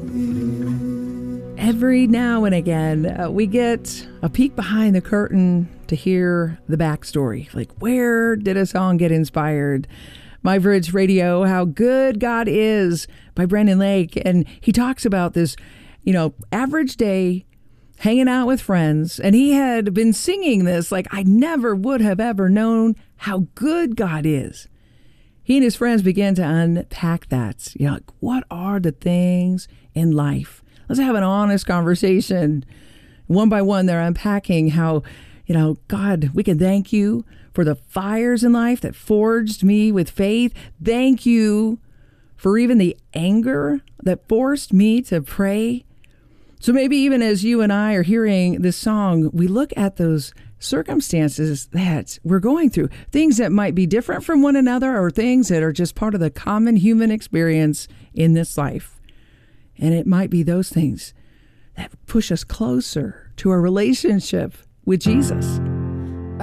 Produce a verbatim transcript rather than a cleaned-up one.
Every now and again, uh, we get a peek behind the curtain to hear the backstory. Like, where did a song get inspired? My Bridge Radio, How Good God Is by Brandon Lake. And he talks about this, you know, average day hanging out with friends. And he had been singing this like, I never would have ever known how good God is. He and his friends began to unpack that. You know, like, what are the things in life? Let's have an honest conversation. One by one, they're unpacking how, you know, God, we can thank you for the fires in life that forged me with faith. Thank you for even the anger that forced me to pray. So maybe even as you and I are hearing this song, we look at those circumstances that we're going through, things that might be different from one another or things that are just part of the common human experience in this life. And it might be those things that push us closer to our relationship with Jesus.